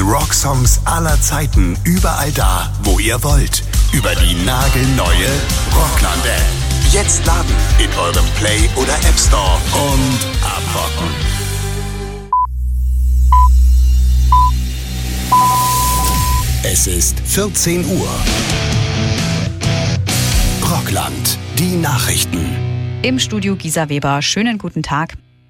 Rocksongs aller Zeiten überall da, wo ihr wollt. Über die nagelneue Rockland-App. Jetzt laden in eurem Play- oder App Store und abrocken. Es ist 14 Uhr. Rockland, die Nachrichten. Im Studio Gisa Weber, schönen guten Tag.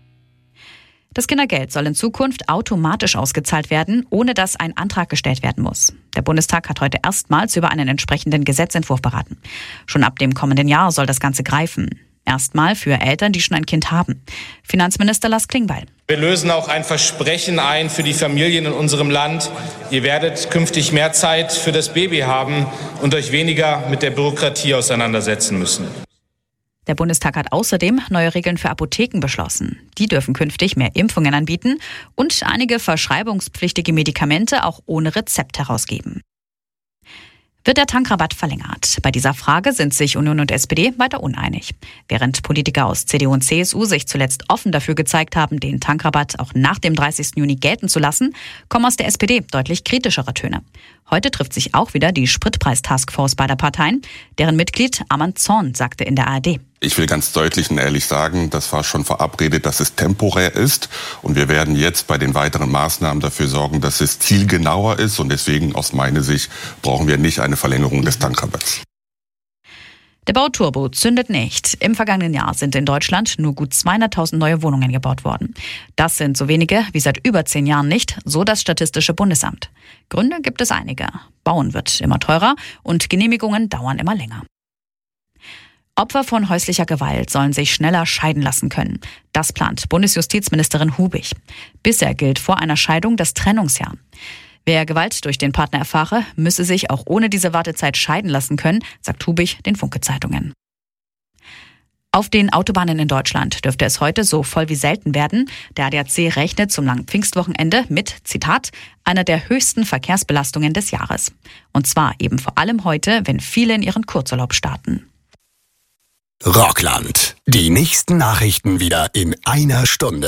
Das Kindergeld soll in Zukunft automatisch ausgezahlt werden, ohne dass ein Antrag gestellt werden muss. Der Bundestag hat heute erstmals über einen entsprechenden Gesetzentwurf beraten. Schon ab dem kommenden Jahr soll das Ganze greifen. Erstmal für Eltern, die schon ein Kind haben. Finanzminister Lars Klingbeil. Wir lösen auch ein Versprechen ein für die Familien in unserem Land. Ihr werdet künftig mehr Zeit für das Baby haben und euch weniger mit der Bürokratie auseinandersetzen müssen. Der Bundestag hat außerdem neue Regeln für Apotheken beschlossen. Die dürfen künftig mehr Impfungen anbieten und einige verschreibungspflichtige Medikamente auch ohne Rezept herausgeben. Wird der Tankrabatt verlängert? Bei dieser Frage sind sich Union und SPD weiter uneinig. Während Politiker aus CDU und CSU sich zuletzt offen dafür gezeigt haben, den Tankrabatt auch nach dem 30. Juni gelten zu lassen, kommen aus der SPD deutlich kritischere Töne. Heute trifft sich auch wieder die Spritpreis-Taskforce beider Parteien. Deren Mitglied Arman Zorn sagte in der ARD: Ich will ganz deutlich und ehrlich sagen, das war schon verabredet, dass es temporär ist. Und wir werden jetzt bei den weiteren Maßnahmen dafür sorgen, dass es zielgenauer ist. Und deswegen aus meiner Sicht brauchen wir nicht eine Verlängerung des Tankrabatts. Der Bauturbo zündet nicht. Im vergangenen Jahr sind in Deutschland nur gut 200.000 neue Wohnungen gebaut worden. Das sind so wenige wie seit über 10 Jahren nicht, so das Statistische Bundesamt. Gründe gibt es einige. Bauen wird immer teurer und Genehmigungen dauern immer länger. Opfer von häuslicher Gewalt sollen sich schneller scheiden lassen können. Das plant Bundesjustizministerin Hubig. Bisher gilt vor einer Scheidung das Trennungsjahr. Wer Gewalt durch den Partner erfahre, müsse sich auch ohne diese Wartezeit scheiden lassen können, sagt Hubig den Funke-Zeitungen. Auf den Autobahnen in Deutschland dürfte es heute so voll wie selten werden. Der ADAC rechnet zum langen Pfingstwochenende mit, Zitat, einer der höchsten Verkehrsbelastungen des Jahres. Und zwar eben vor allem heute, wenn viele in ihren Kurzurlaub starten. Rockland. Die nächsten Nachrichten wieder in einer Stunde.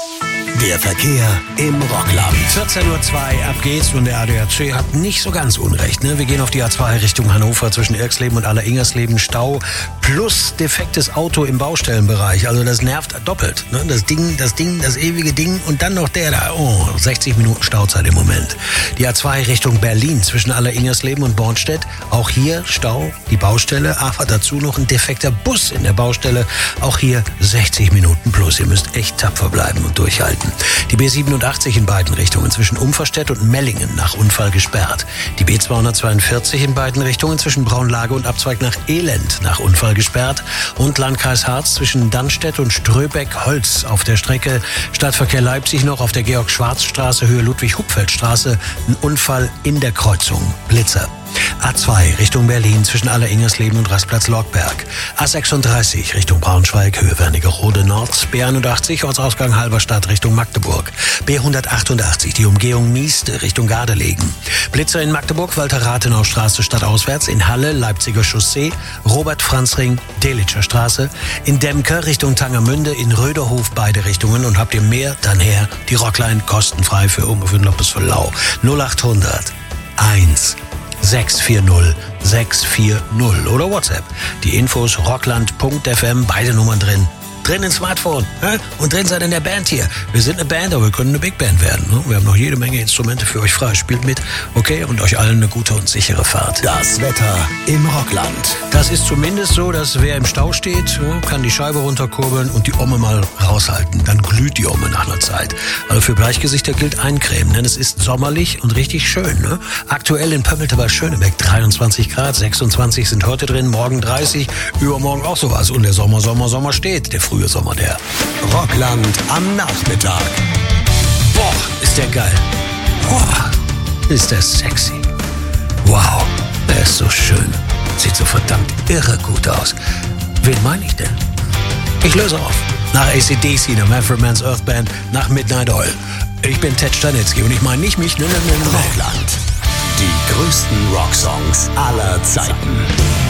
Der Verkehr im Rockland. 14:02 Uhr, ab geht's, und der ADAC hat nicht so ganz unrecht. Ne? Wir gehen auf die A2 Richtung Hannover zwischen Irxleben und Aller-Ingersleben. Stau plus defektes Auto im Baustellenbereich. Also das nervt doppelt. Ne? Das ewige Ding und dann noch der da. Oh, 60 Minuten Stauzeit im Moment. Die A2 Richtung Berlin zwischen Aller-Ingersleben und Bornstedt. Auch hier Stau, die Baustelle, aber dazu noch ein defekter Bus in der Baustelle. Auch hier 60 Minuten plus. Ihr müsst echt tapfer bleiben und durchhalten. Die B87 in beiden Richtungen zwischen Umverstedt und Mellingen nach Unfall gesperrt. Die B242 in beiden Richtungen zwischen Braunlage und Abzweig nach Elend nach Unfall gesperrt. Und Landkreis Harz zwischen Dannstedt und Ströbeck-Holz auf der Strecke. Stadtverkehr Leipzig noch auf der Georg-Schwarz-Straße Höhe Ludwig-Hupfeld-Straße. Ein Unfall in der Kreuzung. Blitzer. A2 Richtung Berlin zwischen Aller-Ingersleben und Rastplatz Lockberg. A36 Richtung Braunschweig, Höhe Wernigerode Nord. B81 Ortsausgang Halberstadt Richtung Magdeburg. B188 die Umgehung Mieste Richtung Gardelegen. Blitzer in Magdeburg, Walter-Rathenau-Straße stadtauswärts. In Halle Leipziger Chaussee, Robert-Franz-Ring, Delitscher Straße. In Demke Richtung Tangermünde, in Röderhof beide Richtungen. Und habt ihr mehr, dann her. Die Rockline kostenfrei für ungefähr Loppes-Verlau. 0800 1 640 640 oder WhatsApp. Die Infos rockland.fm, beide Nummern drin. Drin ins Smartphone. Und drin seid in der Band hier. Wir sind eine Band, aber wir können eine Big Band werden. Wir haben noch jede Menge Instrumente für euch frei. Spielt mit, okay? Und euch allen eine gute und sichere Fahrt. Das Wetter im Rockland. Das ist zumindest so, dass wer im Stau steht, kann die Scheibe runterkurbeln und die Omme mal raushalten. Dann glüht die Omme nach einer Zeit. Also für Bleichgesichter gilt eincremen, denn es ist sommerlich und richtig schön. Ne? Aktuell in Pömmelte bei Schönebeck 23 Grad, 26 sind heute drin, morgen 30, übermorgen auch sowas. Und der Sommer steht, der frühe Sommer, der. Rockland am Nachmittag. Boah, ist der geil. Boah, ist der sexy. Wow, der ist so schön. Sieht so verdammt irre gut aus. Wen meine ich denn? Ich löse auf. Nach AC/DC, nach Manfred Mann's Earth Band, nach Midnight Oil. Ich bin Ted Stanitzky und ich meine nicht mich. Rockland. Die größten Rocksongs aller Zeiten.